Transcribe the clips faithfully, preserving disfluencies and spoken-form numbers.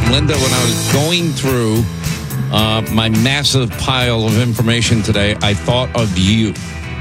Linda, when I was going through uh, my massive pile of information today, I thought of you.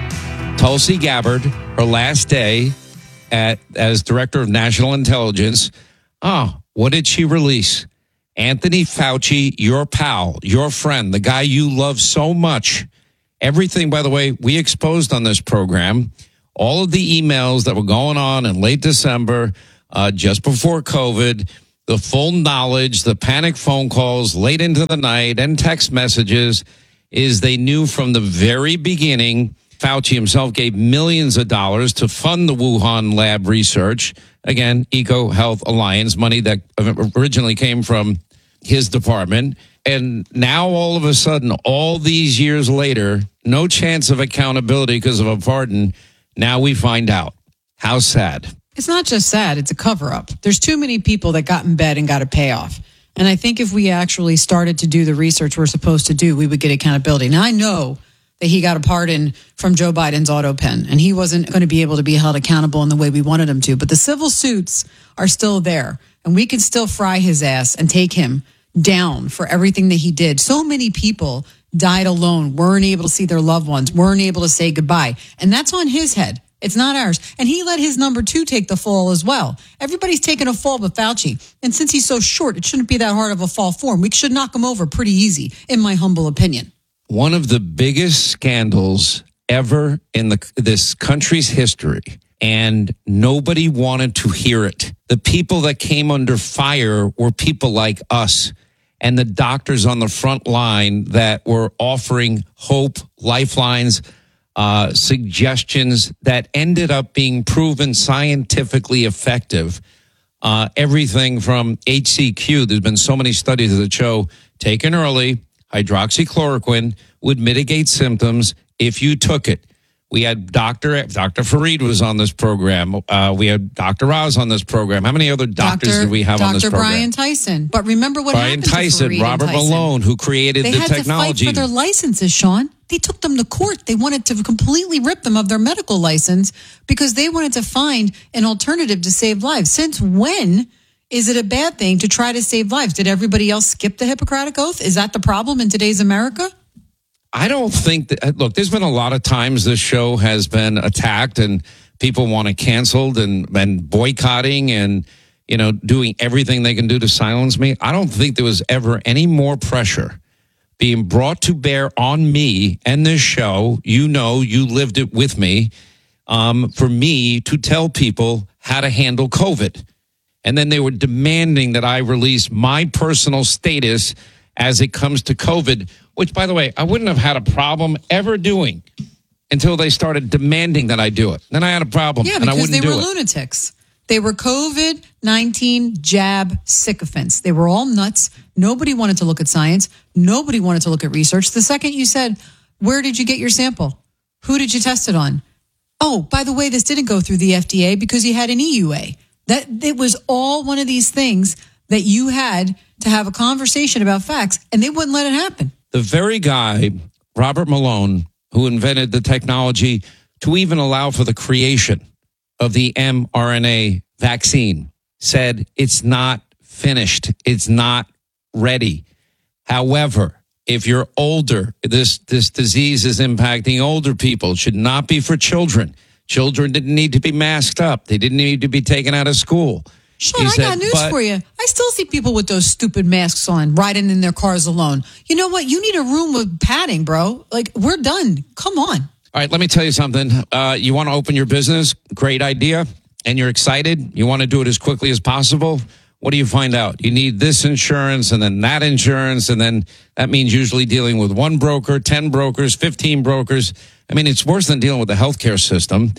Tulsi Gabbard, her last day at as Director of National Intelligence. Oh, what did she release? Anthony Fauci, your pal, your friend, the guy you love so much. Everything, by the way, we exposed on this program, all of the emails that were going on in late December, uh, just before COVID, the full knowledge, the panic phone calls late into the night and text messages, is they knew from the very beginning. Fauci himself gave millions of dollars to fund the Wuhan lab research. Again, Eco Health Alliance, money that originally came from his department. And now all of a sudden, all these years later, no chance of accountability because of a pardon. Now we find out. How sad. It's not just sad. It's a cover-up. There's too many people that got in bed and got a payoff. And I think if we actually started to do the research we're supposed to do, we would get accountability. Now, I know that he got a pardon from Joe Biden's auto pen, and he wasn't going to be able to be held accountable in the way we wanted him to. But the civil suits are still there, and we can still fry his ass and take him down for everything that he did. So many people died alone, weren't able to see their loved ones, weren't able to say goodbye. And that's on his head. It's not ours. And he let his number two take the fall as well. Everybody's taking a fall but Fauci. And since he's so short, it shouldn't be that hard of a fall for him. We should knock him over pretty easy, in my humble opinion. One of the biggest scandals ever in the this country's history, and nobody wanted to hear it. The people that came under fire were people like us and the doctors on the front line that were offering hope, lifelines, uh, suggestions that ended up being proven scientifically effective. Uh, everything from H C Q, there's been so many studies that show taken early, hydroxychloroquine would mitigate symptoms if you took it. We had Doctor Doctor Fareed was on this program. Uh, we had Doctor Oz on this program. How many other doctors Doctor did we have Doctor on this program? Doctor Brian Tyson. But remember what Brian happened Tyson, to Fareed Robert and Tyson. Malone, who created they the had technology. To fight for their licenses, Sean. They took them to court. They wanted to completely rip them of their medical license because they wanted to find an alternative to save lives. Since when is it a bad thing to try to save lives? Did everybody else skip the Hippocratic Oath? Is that the problem in today's America? I don't think that, look, there's been a lot of times this show has been attacked and people want it canceled and, and boycotting and, you know, doing everything they can do to silence me. I don't think there was ever any more pressure being brought to bear on me and this show. You know, you lived it with me, um, for me to tell people how to handle COVID. And then they were demanding that I release my personal status as it comes to COVID, which, by the way, I wouldn't have had a problem ever doing until they started demanding that I do it. Then I had a problem, yeah, and I wouldn't do it. because they were lunatics. They were COVID nineteen jab sycophants. They were all nuts. Nobody wanted to look at science. Nobody wanted to look at research. The second you said, where did you get your sample? Who did you test it on? Oh, by the way, this didn't go through the F D A because you had an E U A. That it was all one of these things that you had to have a conversation about facts, and they wouldn't let it happen. The very guy, Robert Malone, who invented the technology to even allow for the creation of the mRNA vaccine, said it's not finished. It's not ready. However, if you're older, this, this disease is impacting older people. It should not be for children. Children didn't need to be masked up. They didn't need to be taken out of school. Sean, I got news for you. I still see people with those stupid masks on, riding in their cars alone. You know what? You need a room with padding, bro. Like, we're done. Come on. All right, let me tell you something. Uh, you want to open your business? Great idea. And you're excited. You want to do it as quickly as possible. What do you find out? You need this insurance and then that insurance. And then that means usually dealing with one broker, ten brokers, fifteen brokers. I mean, it's worse than dealing with the healthcare system.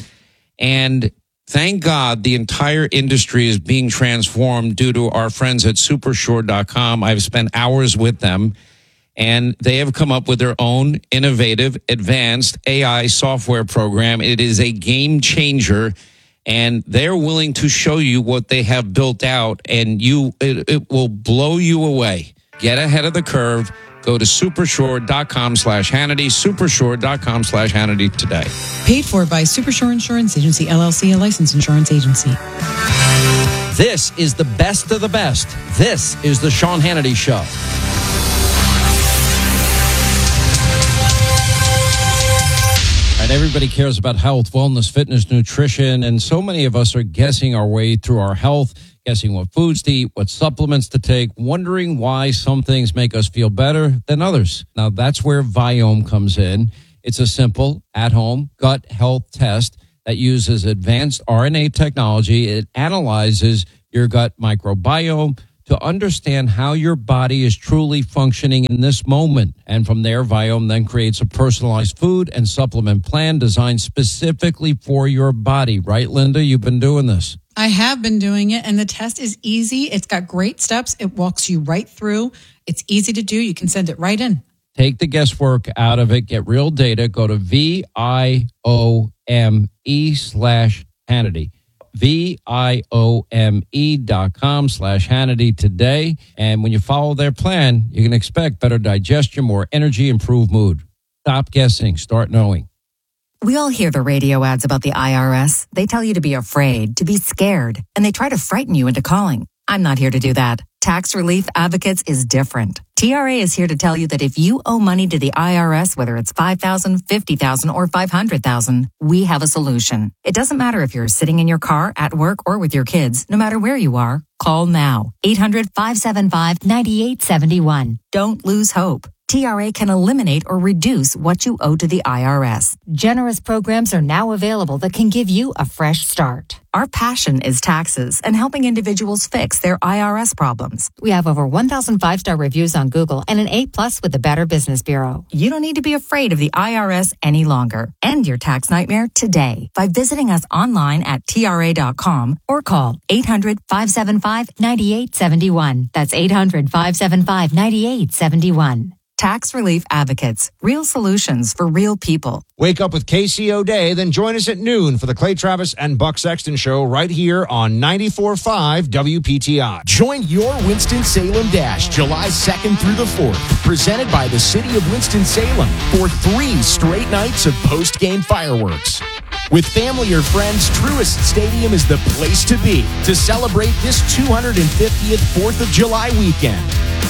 And thank God the entire industry is being transformed due to our friends at super sure dot com. I've spent hours with them, and they have come up with their own innovative, advanced A I software program. It is a game changer, and they're willing to show you what they have built out, and you it, it will blow you away. Get ahead of the curve. Go to super sure dot com slash Hannity, super sure dot com slash Hannity today. Paid for by Supersure Insurance Agency, L L C, a licensed insurance agency. This is the best of the best. This is the Sean Hannity Show. And everybody cares about health, wellness, fitness, nutrition, and so many of us are guessing our way through our health, guessing what foods to eat, what supplements to take, wondering why some things make us feel better than others. Now, that's where Viome comes in. It's a simple, at-home gut health test that uses advanced R N A technology. It analyzes your gut microbiome to understand how your body is truly functioning in this moment. And from there, Viome then creates a personalized food and supplement plan designed specifically for your body. Right, Linda? You've been doing this. I have been doing it, and the test is easy. It's got great steps. It walks you right through. It's easy to do. You can send it right in. Take the guesswork out of it. Get real data. Go to V I O M E slash Hannity. V-I-O-M-E dot com slash Hannity today. And when you follow their plan, you can expect better digestion, more energy, improved mood. Stop guessing. Start knowing. We all hear the radio ads about the I R S. They tell you to be afraid, to be scared, and they try to frighten you into calling. I'm not here to do that. Tax Relief Advocates is different. T R A is here to tell you that if you owe money to the I R S, whether it's five thousand dollars, fifty thousand dollars, or five hundred thousand dollars, we have a solution. It doesn't matter if you're sitting in your car, at work, or with your kids. No matter where you are, call now. eight hundred, five seven five, nine eight seven one. Don't lose hope. T R A can eliminate or reduce what you owe to the I R S. Generous programs are now available that can give you a fresh start. Our passion is taxes and helping individuals fix their I R S problems. We have over one thousand five-star reviews on Google and an A plus with the Better Business Bureau. You don't need to be afraid of the I R S any longer. End your tax nightmare today by visiting us online at T R A dot com or call eight hundred, five seven five, nine eight seven one. That's eight hundred, five seven five, nine eight seven one. Tax Relief Advocates. Real solutions for real people. Wake up with Casey O'Day, then join us at noon for the Clay Travis and Buck Sexton Show right here on ninety-four point five W P T I. Join your Winston-Salem Dash July second through the fourth, presented by the City of Winston-Salem for three straight nights of post-game fireworks. With family or friends, Truist Stadium is the place to be to celebrate this two hundred fiftieth fourth of July weekend.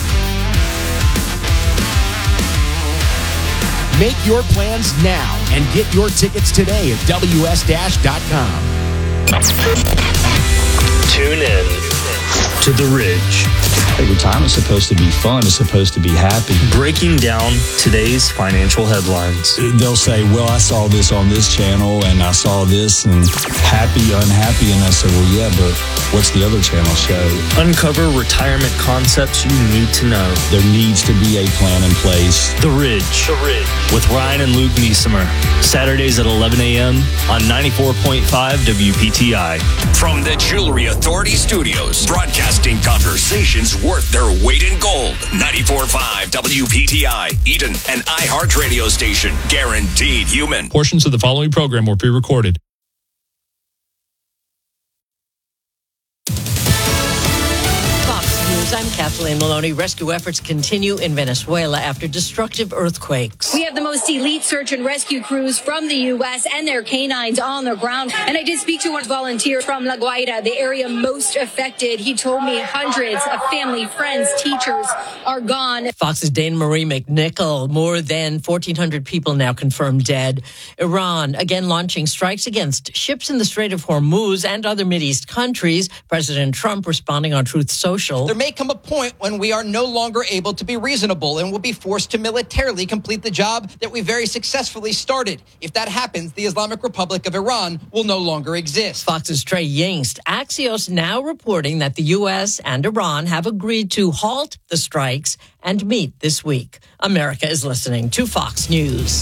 Make your plans now and get your tickets today at W S dash dot com. Tune in to The Ridge. Hey, retirement's supposed to be fun. It's supposed to be happy. Breaking down today's financial headlines. They'll say, well, I saw this on this channel and I saw this and happy, unhappy. And I said, well, yeah, but what's the other channel show? Uncover retirement concepts you need to know. There needs to be a plan in place. The Ridge. The Ridge. With Ryan and Luke Niesemer. Saturdays at eleven a.m. on ninety-four point five W P T I. From the Jewelry Authority Studios, broadcasting conversations worth their weight in gold. ninety-four point five W P T I, Eden, an iHeart radio station. Guaranteed human. Portions of the following program were pre-recorded. I'm Kathleen Maloney. Rescue efforts continue in Venezuela after destructive earthquakes. We have the most elite search and rescue crews from the U S and their canines on the ground. And I did speak to one volunteer from La Guaira, the area most affected. He told me hundreds of family, friends, teachers are gone. Fox's Dana Marie McNichol. More than fourteen hundred people now confirmed dead. Iran again launching strikes against ships in the Strait of Hormuz and other Mideast countries. President Trump responding on Truth Social. There may come a point when we are no longer able to be reasonable and will be forced to militarily complete the job that we very successfully started. If that happens, the Islamic Republic of Iran will no longer exist. Fox's Trey Yingst. Axios now reporting that the U S and Iran have agreed to halt the strikes and meet this week. America is listening to Fox News.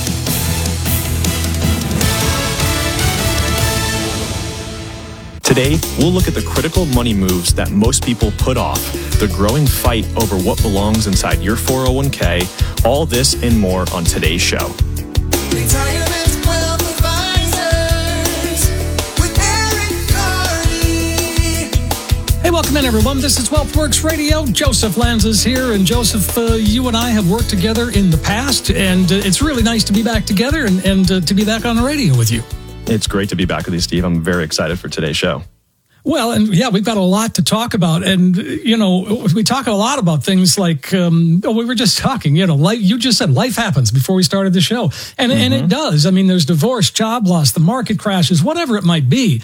Today, we'll look at the critical money moves that most people put off, the growing fight over what belongs inside your four oh one k, all this and more on today's show. Retirement Wealth Advisors with Eric Carney. Hey, welcome in, everyone. This is WealthWorks Radio. Joseph Lanza's here. And Joseph, uh, you and I have worked together in the past, and uh, it's really nice to be back together and, and uh, to be back on the radio with you. It's great to be back with you, Steve. I'm very excited for today's show. Well, and yeah, we've got a lot to talk about. And, you know, we talk a lot about things like, um, oh, we were just talking, you know, like you just said, life happens before we started the show. And, mm-hmm. and it does. I mean, there's divorce, job loss, the market crashes, whatever it might be.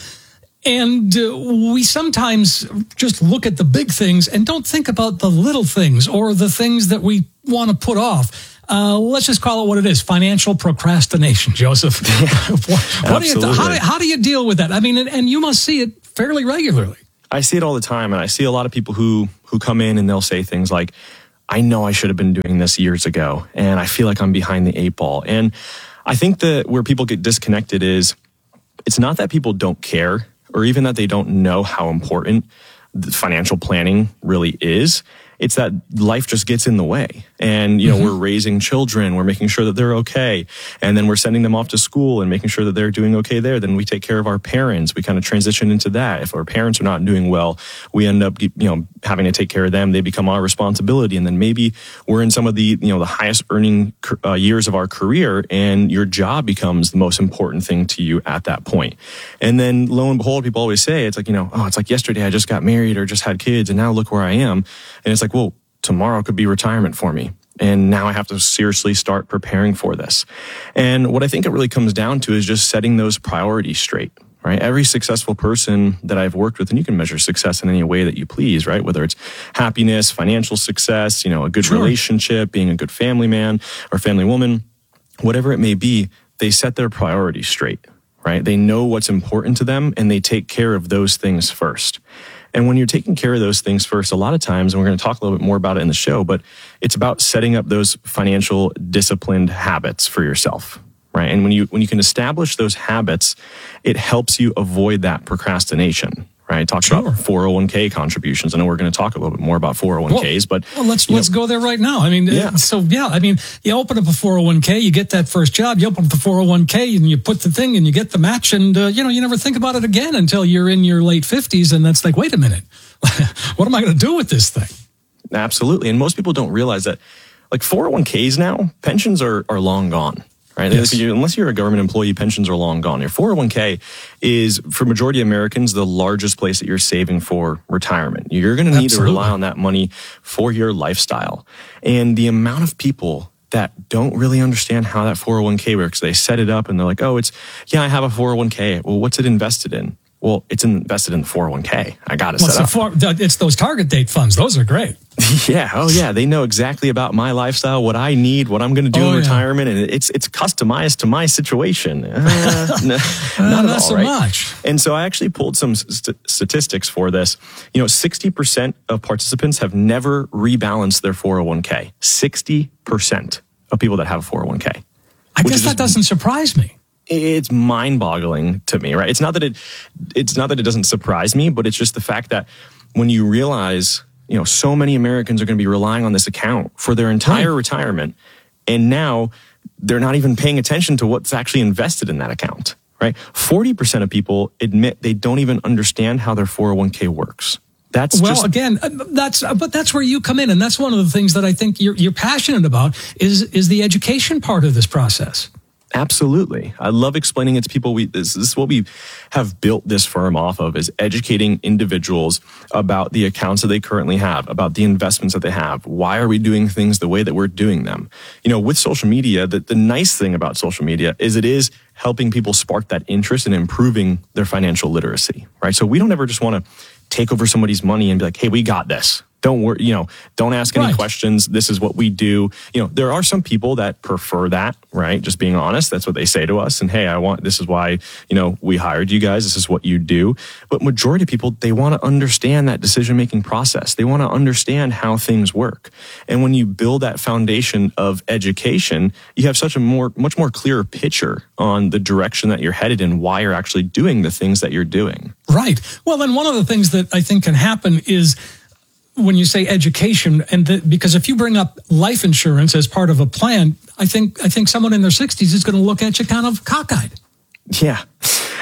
And uh, we sometimes just look at the big things and don't think about the little things or the things that we want to put off. Uh, let's just call it what it is: financial procrastination, Joseph. what, what do you, how, do, how do you deal with that? I mean, and, and you must see it fairly regularly. I see it all the time, and I see a lot of people who who come in and they'll say things like, I know I should have been doing this years ago, and I feel like I'm behind the eight ball. And I think that where people get disconnected is it's not that people don't care or even that they don't know how important the financial planning really is. It's that life just gets in the way. And, you know, mm-hmm. we're raising children, we're making sure that they're okay. And then we're sending them off to school and making sure that they're doing okay there. Then we take care of our parents. We kind of transition into that. If our parents are not doing well, we end up, you know, having to take care of them. They become our responsibility. And then maybe we're in some of the, you know, the highest earning uh, years of our career, and your job becomes the most important thing to you at that point. And then lo and behold, people always say, it's like, you know, oh, it's like yesterday I just got married or just had kids, and now look where I am. And it's like, well, tomorrow could be retirement for me. And now I have to seriously start preparing for this. And what I think it really comes down to is just setting those priorities straight, right? Every successful person that I've worked with, and you can measure success in any way that you please, right? Whether it's happiness, financial success, you know, a good sure. relationship, being a good family man or family woman, whatever it may be, they set their priorities straight, right? They know what's important to them, and they take care of those things first. And when you're taking care of those things first, a lot of times, and we're going to talk a little bit more about it in the show, but it's about setting up those financial disciplined habits for yourself, right? And when you when you can establish those habits, it helps you avoid that procrastination, right? Talk sure. about four oh one k contributions. I know we're going to talk a little bit more about four oh one k's, well, but well, let's let's know, go there right now. I mean, yeah. so yeah, I mean, you open up a four oh one k, you get that first job, you open up the four oh one k, and you put the thing, and you get the match, and uh, you know, you never think about it again until you're in your late fifties, and that's like, wait a minute, what am I going to do with this thing? Absolutely, and most people don't realize that, like four oh one k's now, pensions are are long gone. Right? Yes. Unless you're a government employee, pensions are long gone. Your four oh one k is, for majority of Americans, the largest place that you're saving for retirement. You're going to need Absolutely. to rely on that money for your lifestyle. And the amount of people that don't really understand how that four oh one k works, they set it up and they're like, oh, it's, yeah, I have a four oh one k. Well, what's it invested in? Well, it's invested in the four oh one k. I got to well, set up. For, it's those target date funds. Those are great. Yeah. Oh, yeah. They know exactly about my lifestyle, what I need, what I'm going to do oh, in yeah. retirement, and it's it's customized to my situation. Uh, no, uh, not, not all, so right? much. And so I actually pulled some st- statistics for this. You know, sixty percent of participants have never rebalanced their four oh one k. sixty percent of people that have a four oh one k. I guess that doesn't surprise me. It's mind-boggling to me, right? It's not that it, it's not that it doesn't surprise me, but it's just the fact that when you realize, you know, so many Americans are going to be relying on this account for their entire right. retirement, and now they're not even paying attention to what's actually invested in that account, right? forty percent of people admit they don't even understand how their four oh one k works. That's well, just, again, that's but that's where you come in, and that's one of the things that I think you're you're passionate about is is the education part of this process. Absolutely. I love explaining it to people. We this, this is what we have built this firm off of, is educating individuals about the accounts that they currently have, about the investments that they have. Why are we doing things the way that we're doing them? You know, with social media, the, the nice thing about social media is it is helping people spark that interest in improving their financial literacy, right? So we don't ever just want to take over somebody's money and be like, hey, we got this. Don't worry, you know, don't ask any right. questions. This is what we do. You know, there are some people that prefer that, right? Just being honest. That's what they say to us. And hey, I want, this is why, you know, we hired you guys. This is what you do. But majority of people, they want to understand that decision-making process. They want to understand how things work. And when you build that foundation of education, you have such a more, much more clearer picture on the direction that you're headed and why you're actually doing the things that you're doing. Right. Well, then one of the things that I think can happen is, when you say education, and the, because if you bring up life insurance as part of a plan, I think I think someone in their sixties is going to look at you kind of cockeyed. Yeah,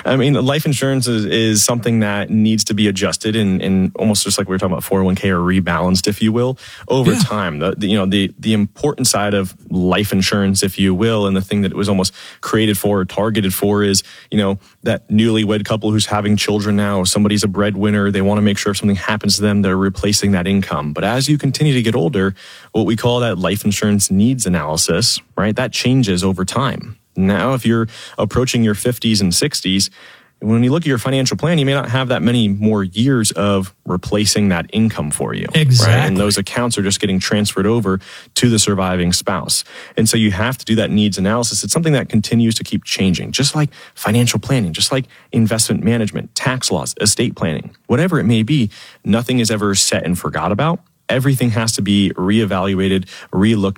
I mean, life insurance is, is something that needs to be adjusted and, and almost just like we were talking about four oh one k or rebalanced, if you will, over yeah. time. The, the, you know, the, the important side of life insurance, if you will, and the thing that it was almost created for or targeted for is, you know, that newlywed couple who's having children now, somebody's a breadwinner. They want to make sure if something happens to them, they're replacing that income. But as you continue to get older, what we call that life insurance needs analysis, right? That changes over time. Now, if you're approaching your fifties and sixties, when you look at your financial plan, you may not have that many more years of replacing that income for you. Exactly. Right? And those accounts are just getting transferred over to the surviving spouse. And so you have to do that needs analysis. It's something that continues to keep changing, just like financial planning, just like investment management, tax laws, estate planning, whatever it may be. Nothing is ever set and forgot about. Everything has to be reevaluated, relooked